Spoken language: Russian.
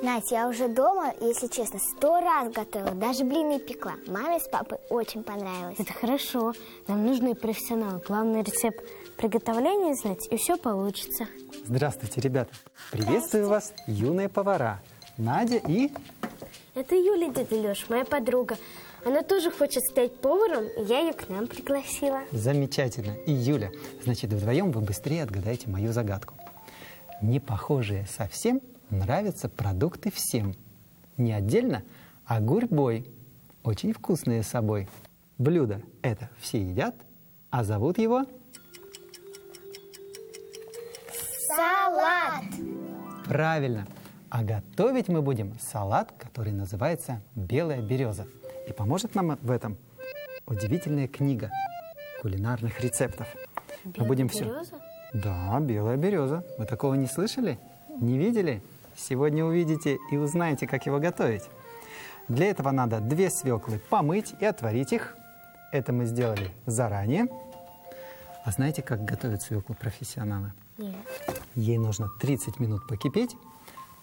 Настя, я уже дома, если честно, 100 раз готовила, даже блины пекла. Маме с папой очень понравилось. Это хорошо. Нам нужны профессионалы. Главный рецепт приготовления знать, и все получится. Здравствуйте, ребята. Приветствую вас, юные повара. Надя и... Это Юля, дядя Леш, моя подруга. Она тоже хочет стать поваром, и я ее к нам пригласила. Замечательно. И Юля. Значит, вдвоем вы быстрее отгадаете мою загадку. Не похожие совсем нравятся продукты всем. Не отдельно, а гурьбой. Очень вкусные с собой. Блюдо это все едят, а зовут его... Салат! Правильно. А готовить мы будем салат, который называется «Белая береза». И поможет нам в этом удивительная книга кулинарных рецептов. Мы будем береза? Да, белая береза. Вы такого не слышали? Не видели? Сегодня увидите и узнаете, как его готовить. Для этого надо 2 свеклы помыть и отварить их. Это мы сделали заранее. А знаете, как готовят свеклу профессионалы? Нет. Ей нужно 30 минут покипеть,